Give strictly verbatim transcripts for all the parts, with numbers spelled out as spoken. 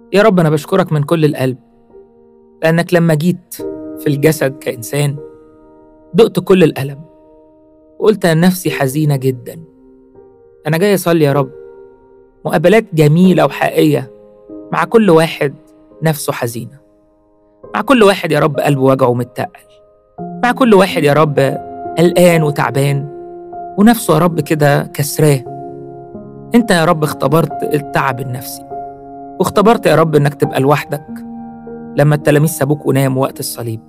يا رب أنا بشكرك من كل القلب، لأنك لما جيت في الجسد كإنسان دقت كل الألم وقلت أن نفسي حزينة جدا. أنا جاي أصلي يا رب مقابلات جميلة وحقيقية مع كل واحد نفسه حزينة، مع كل واحد يا رب قلبه وجعه متقل، مع كل واحد يا رب قلقان وتعبان ونفسه يا رب كده كسراه. أنت يا رب اختبرت التعب النفسي، واختبرت يا رب إنك تبقى لوحدك لما التلاميذ سابوك وناموا وقت الصليب.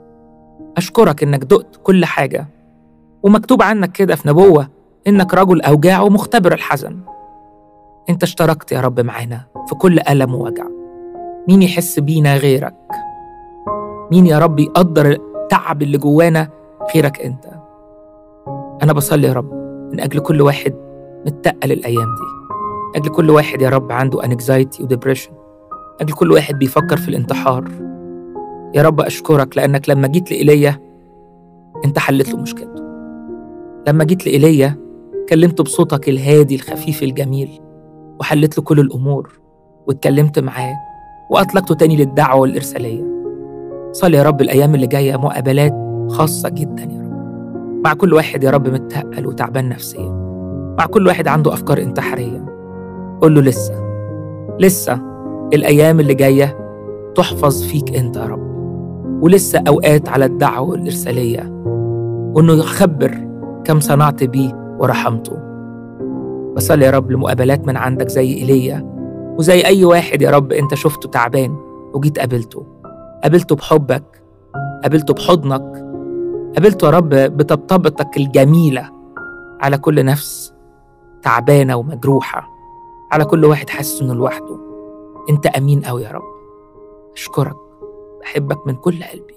أشكرك إنك دقت كل حاجة، ومكتوب عنك كده في نبوة إنك رجل أوجاع ومختبر الحزن. أنت اشتركت يا رب معانا في كل ألم ووجع. مين يحس بينا غيرك؟ مين يا رب يقدر التعب اللي جوانا غيرك أنت؟ أنا بصلي يا رب من أجل كل واحد متقل الأيام دي، أجل كل واحد يا رب عنده anxiety وديبريشن، أجل كل واحد بيفكر في الانتحار. يا رب أشكرك لأنك لما جيت لإيليا أنت حلت له مشكلته. لما جيت لإيليا كلمته بصوتك الهادي الخفيف الجميل وحلت له كل الأمور، واتكلمت معاه وأطلقته تاني للدعوة والإرسالية. صلي يا رب الأيام اللي جاية مقابلات خاصة جدا يا رب مع كل واحد يا رب متقل وتعبان نفسيا، مع كل واحد عنده أفكار انتحارية. قول له لسه لسه الأيام اللي جاية تحفظ فيك أنت يا رب، ولسه أوقات على الدعوة والإرسالية، وإنه يخبر كم صنعت بيه ورحمته. بصلي يا رب لمقابلات من عندك زي إيليا وزي أي واحد يا رب أنت شفته تعبان وجيت قابلته، قابلته بحبك، قابلته بحضنك، قابلته يا رب بطبطبتك الجميلة على كل نفس تعبانة ومجروحة، على كل واحد حاسس إنه لوحده. أنت أمين أوي يا رب. أشكرك، بحبك من كل قلبي.